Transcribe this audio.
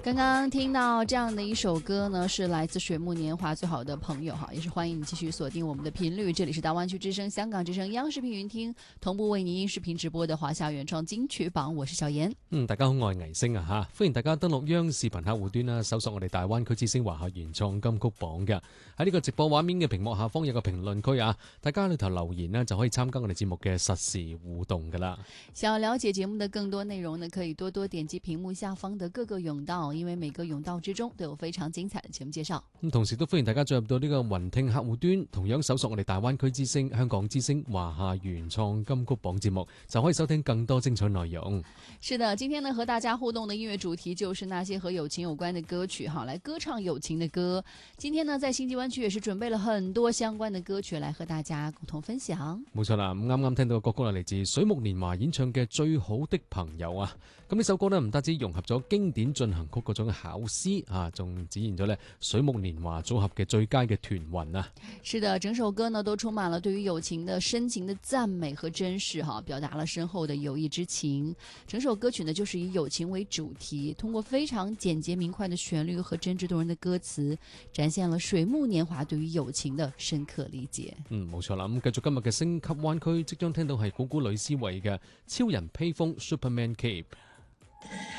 刚刚听到这样的一首歌呢，是来自水木年华最好的朋友哈，也是欢迎你继续锁定我们的频率，这里是大湾区之声、香港之声、央视频云听同步为您音视頻直播的華夏原創金曲榜，我是小妍。 大家好，我係倪星啊嚇，歡迎大家登錄央視頻客戶端啦，搜索我哋大灣區之聲華夏原創金曲榜嘅。喺呢個直播畫面嘅屏幕下方有個評論區啊，大家裏頭留言呢就可以參加我哋節目嘅實時互動噶啦。 想要了解節目的更多內容呢，可以多多點擊屏幕下方的各個甬道，因為每個甬道之中都有非常精彩的節目介紹。 同時都歡迎大家進入到呢個雲聽客戶端，同樣搜索我哋大灣區之聲、香港之聲華夏原創金曲榜節目，就可以收聽更多精彩內容。 是的，今天呢和大家互動的音樂主題就是那些和友情有關的歌曲哈，來歌唱友情的歌。今天呢在星際灣區也是準備了很多相關的歌曲來和大家共同分享。 冇錯啦，啱啱聽到嘅歌曲係嚟自水木年華演唱嘅《最好的朋友》啊。咁呢首歌呢唔單止融合咗經典進行曲嗰種嘅巧思啊，仲展現咗呢水木年華組合嘅最佳嘅團魂啊。 是的，整首歌呢都充滿了對於友情的深情的讚美和珍視哈，表達了深厚的友誼之情。整首歌曲呢就是以友情為主題，通過非常簡潔明快的旋律和真摯動人的歌詞，展現了水木年華對於友情的深刻理解。 冇錯啦，咁繼續今日嘅星級灣區，即將聽到係古古呂思維嘅超人披風 Superman Cape。